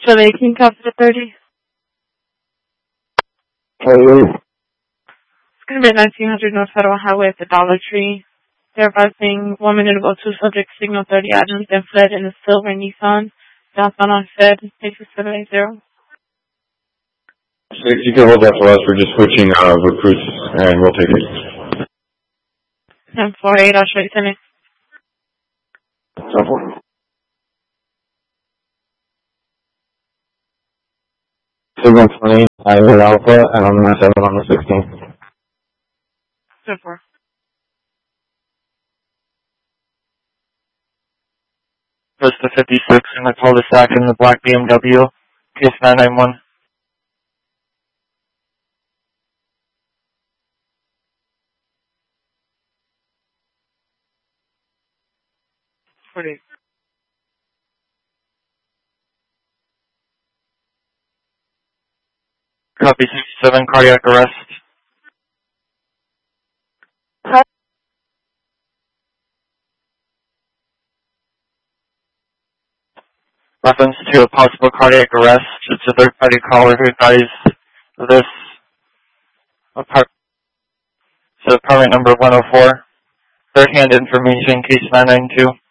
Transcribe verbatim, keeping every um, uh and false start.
So they can come to thirty. Hey, It's going to be nineteen hundred North Federal Highway at the Dollar Tree. They're advising one minute ago two subjects signal thirty items then fled in a silver Nissan. Southbound on Fed, six seven eight zero. six, you can hold that for us. We're just switching uh, recruits, and we'll take it. ten four eight, I'll show you ten. ten four. Signal twenty, I hit Alpha, and I'm going to seven on the sixteen. ten four. Vista fifty-six in the cul-de-sac in the black B M W, case nine nine one. forty. Copy sixty-seven, cardiac arrest. Reference to a possible cardiac arrest. It's a third-party caller who advised this. Apart- so apartment number one oh four. Third-hand information, case nine nine two.